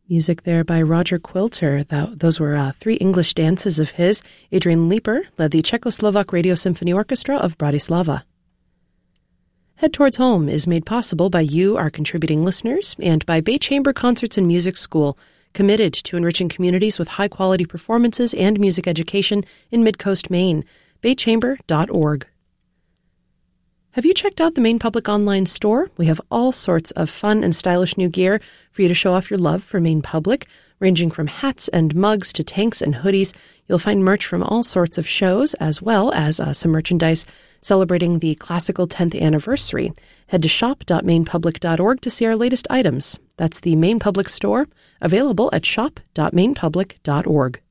Music there by Roger Quilter. Those were three English dances of his. Adrian Leeper led the Czechoslovak Radio Symphony Orchestra of Bratislava. Head Towards Home is made possible by you, our contributing listeners, and by Bay Chamber Concerts and Music School, committed to enriching communities with high-quality performances and music education in Mid-Coast, Maine. baychamber.org. Have you checked out the Maine Public Online Store? We have all sorts of fun and stylish new gear for you to show off your love for Maine Public, ranging from hats and mugs to tanks and hoodies. You'll find merch from all sorts of shows, as well as some merchandise celebrating the classical 10th anniversary. Head to shop.mainepublic.org to see our latest items. That's the Maine Public Store, available at shop.mainepublic.org.